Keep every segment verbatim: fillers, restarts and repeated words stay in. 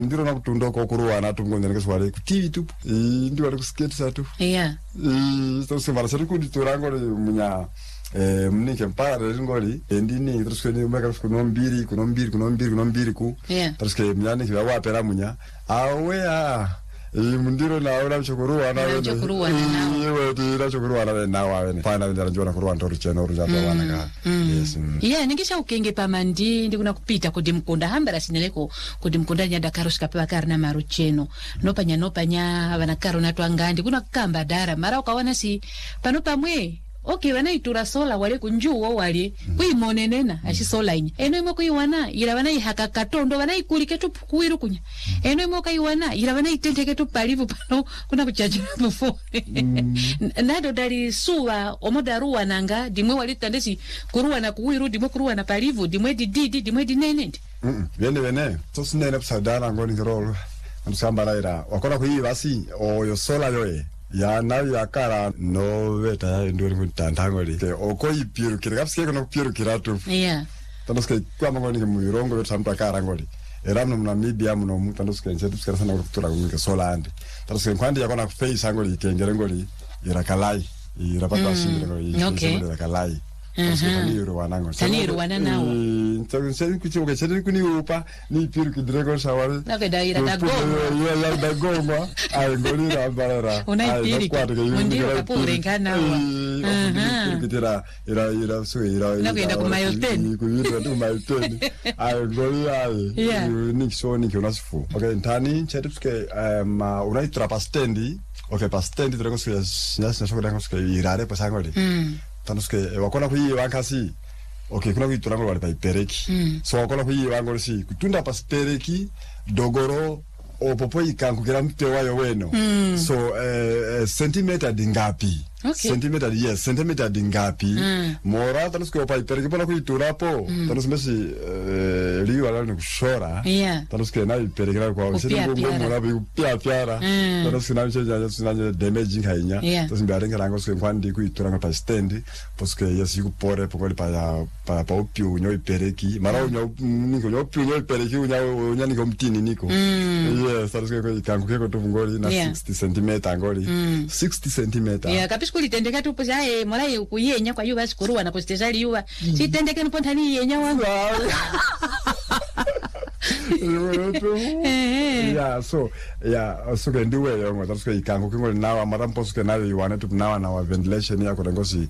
ndiro nakutundo ko kuruwana tungonye ngeswale kuti tu ndi wali kuskate satu yeah eh so se varasari kuti turangole munya eh mnike mpara ngoli endini truskeni mbaka kuno mbiri kuno mbiri kuno mbiri kuno mbiri ku yeah truske mnyani kiwa wapera munya awe a mundiro na ora chokuruwa na we chokuruwa na yewe tira chokuruwa na nawa wene fana ndara njona kuruwa ntoru cheno ruja tawana ka yes yeah ningisha ukenge pamandi ndikuna kupita kuti mkunda hambara sineleko kuti mkunda nyada karuska pewa karna marucheno nopanya nopanya vana karona twangandi kuna kamba dara mara ukaona si pano pamwe okay wana itura sola wale kunjuo wale mm. kuimonenena mm. ashi sola inye eno imo kuiwana ila wana ihaka katondo wana ikulike tu kuiru kunya mm. eno imo kuiwana ila wana itenteke tu palivu pano kuna kuchajira mufo mm. nado dari suwa omodaruwa nanga dimwe wali tandesi kuruwa na kuiru dimwe kuruwa na palivu dimwe di didi dimwe di nene mm vene vene so sinene psadana ngoni ngirolo amusamba ira wakona kuiva si oyo sola yoe ya navi akara no veta ya ndori mutantangoli ke oko ipiru kire kapske kono piru kiratu yeah tandoske kwa mangoni ke muirongo vetu sampa akara ngoli era mno Namibia mno mu tandoske nchetu skara sana kutura ngike solandi tandoske kwandi yakona face angoli kengere ngoli ira kalai ira pata shimire ngoli okay ira kalai Taniru wanango. Taniru wananao. Ntago seri kuchibuka cheri kuni upa ni piru kidrego shawari. Nake daira da goma. Ya ya da goma. Ai ngoli ra barara. Unai piru. Mundio kapure ngana wa. Aha. Kidira ira ira so ira. Nake da kumayo ten. Kuyira tu mayo ten. Ai ngoli ai. Ni so ni kunasfu. Okay, ntani cheri tuke ma unai trapa stendi. Okay, pa stendi drego so ya sina so drego so irare pasangoli. Mm. Tanuske wakona kuyi wankasi okay kuna kuitura ngolo wali pereki mm. so wakona kuyi wangolo si kutunda pa pereki dogoro opopo ikangu kila mpewa yo weno mm. so eh, centimeter dingapi okay. centimeter yes centimeter dingapi mm. mora tanuske opa pereki pona kuitura po mm. tanuske mesi eh, liyo ala ni kushora yeah. tanuske na pereki la kwa sisi ngo mora bi pia piara mm. tanuske na mcheja sinanya damage ngainya yeah. tanuske mbiarenga rango so kwandi kuitura pa stand parce yes yuko pore pokoli pa pa pa opio nyo pereki mara nyo niko nyo opio nyo pereki nyo nya niko mtini niko mm. yes tanuske ko ikangu keko tu ngoli na yeah. sixty centimeter ngoli mm. sixty centimeter yeah kapisku litendeka tu poza eh mora kuyenya kwa yuba sikuruwa na postezali yuba mm. sitendeke npontani yenya wangu yeah so yeah so ke ndiwe yongo taske ikangu kingo nawa mara mposo ke nawe iwane tu nawa na wa ventilation ya ko ngosi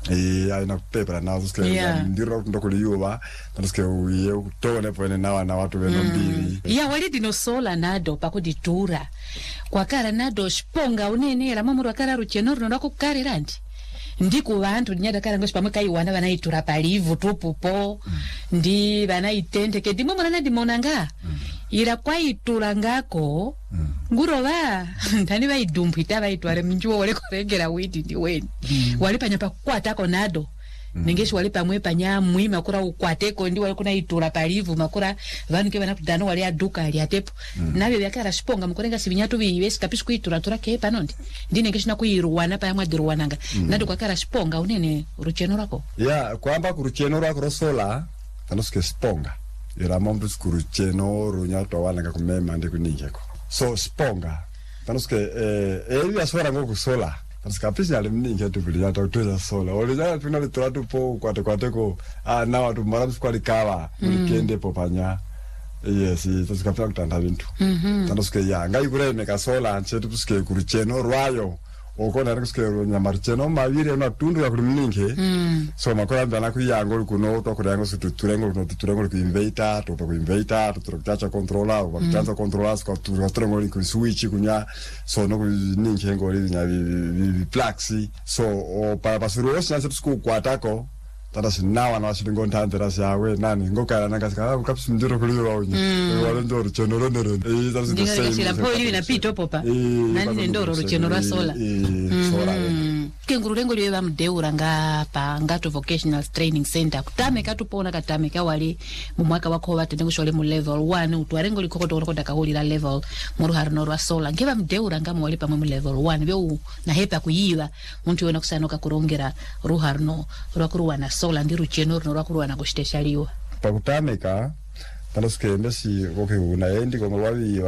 eh aina paper na taske ndiro ndoko liyuba taske uye utone pone nawa na watu weno mbili yeah wali dino sola nado pakuditura kwa kara nado sponga unene la mamuru akara rucheno runo ko kare randi ndiku vantu nyada kara ngosi pamwe kai wana vanaitura palivu tupupo mm. ndi vanaitendeke ndimwe mwana ndimonanga mm. ira kwaitura ngako mm. ngurova ndani vaidumbwita vaitware mnjuo wale korengera witi ndiweni mm. wali panyapa kwatako nado Mm. Ningeshi wali pamwe panya mwi makura ukwateko ndi wali kuna itura palivu makura vanu ke vanakudano wali aduka ali atepo mm. nabe byakara sponga mukorenga sibinyatu biyesi kapisku kuitura tura ke panondi ndi ningeshi na kuiruwana pa yamwa diruwananga mm. nado kwa kara sponga unene rucheno rako yeah kwamba kurucheno rako rosola tanoske sponga ira mombu kurucheno runyato wananga kumema ndi kuningeko so sponga tanoske eh ebi asora ngo kusola Skapisi ya lemninge tu bili yata utuza sola. Olija tuna litura tu po kwate kwate ko ah na watu mara kwa likawa weekend po panya. Yes, tusikapita kutanda bintu. Mhm. Tanoske ya ngai kure meka sola anche tuske kurucheno rwayo. Okona tuske nyamarcheno mavire na tundu ya kulimninge. Mm. So makora ndana kuyango kuno to kurango situ turengo kuno turengo ku inverter to ku inverter to tutacha controller ku tutacha controllers ku turengo ku switch kunya so no ninge ngori nya vi plaxi so o para pasuru osa na situ ku atako tada sinawa na situ ngontante rasi yawe nani ngokala nanga sika kapsu ndiro kuliwa onye wale ndoro chenoro ndoro eh tada situ sai ndinga poli na pito popa nani ndoro rucheno ra sola sola kengurulengo liwe bamdeura nga pa ngato vocational training center kutame katupona katame ka wali mu mwaka wako batende kushole mu level one utwarengo likoko to ko dakahulira level mu harno rwa sola ngeba mdeura nga mwali pamwe mu level one byo na hepa kuyiwa muntu yona kusanoka kurongera ruharno rwa kuruwa na sola ndiru cheno rwa kuruwa na kushiteshaliwa pakutame ka kana ske mbesi okay unaendi kwa wabi